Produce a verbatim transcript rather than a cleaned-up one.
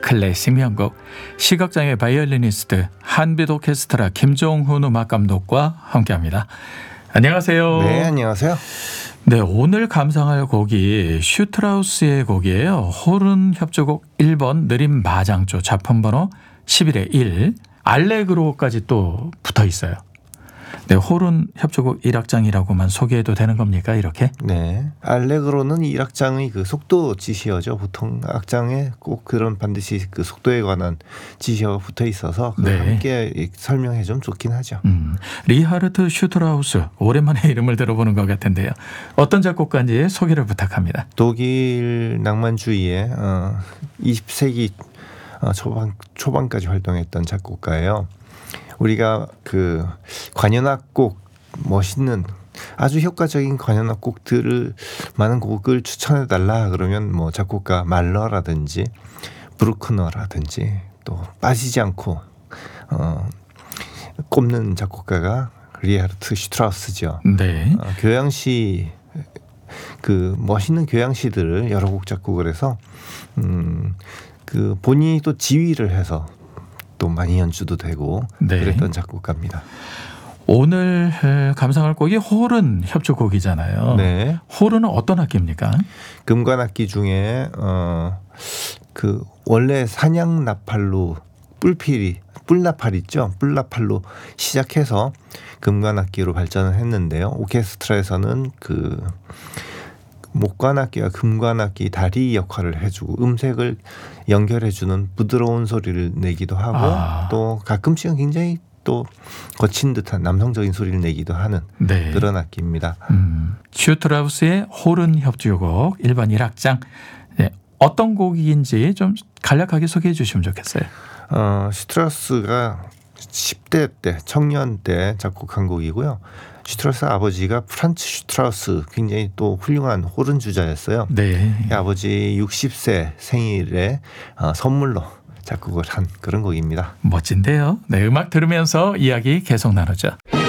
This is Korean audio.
클래식 명곡, 시각장애 바이올리니스트 한빛 오케스트라 김종훈 음악감독과 함께합니다. 안녕하세요. 네, 안녕하세요. 네, 오늘 감상할 곡이 슈트라우스의 곡이에요. 호른 협주곡 일 번 느린 마장조, 작품번호 십일의 일, 알레그로까지 또 붙어 있어요. 네, 호른 협주곡 일 악장이라고만 소개해도 되는 겁니까, 이렇게? 네, 알레그로는 일 악장의 그 속도 지시어죠. 보통 악장에 꼭 그런 반드시 그 속도에 관한 지시어가 붙어 있어서 네. 함께 설명해 좀 좋긴 하죠. 음, 리하르트 슈트라우스, 오랜만에 이름을 들어보는 것 같은데요. 어떤 작곡가인지 소개를 부탁합니다. 독일 낭만주의의 어, 이십 세기 어, 초반 초반까지 활동했던 작곡가예요. 우리가 그 관현악곡, 멋있는 아주 효과적인 관현악곡들을 많은 곡을 추천해 달라 그러면 뭐 작곡가 말러라든지 브루크너라든지 또 빠지지 않고 어, 꼽는 작곡가가 리하르트 슈트라우스죠. 네. 어, 교향시 그 멋있는 교향시들을 여러 곡 작곡을 해서 음, 그 본인이 또 지휘를 해서 또 많이 연주도 되고 네. 그랬던 작곡가입니다. 오늘 감상할 곡이 호른 협주곡이잖아요. 네. 호른은 어떤 악기입니까? 금관악기 중에 어, 그 원래 산양 나팔로 뿔필이 뿔나팔 있죠. 뿔나팔로 시작해서 금관악기로 발전을 했는데요. 오케스트라에서는 그 목관악기와 금관악기 다리 역할을 해주고 음색을 연결해주는 부드러운 소리를 내기도 하고 아. 또 가끔씩은 굉장히 또 거친 듯한 남성적인 소리를 내기도 하는 네. 그런 악기입니다. 음. 슈트라우스의 호른 협주곡 일 번 일 악장, 네. 어떤 곡인지 좀 간략하게 소개해 주시면 좋겠어요. 어, 슈트라우스가 십 대 때 청년 때 작곡한 곡이고요. 슈트라우스 아버지가 프란츠 슈트라우스, 굉장히 또 훌륭한 호른 주자였어요. 네. 아버지 육십 세 생일에 어, 선물로 작곡을 한 그런 곡입니다. 멋진데요. 네, 음악 들으면서 이야기 계속 나누죠.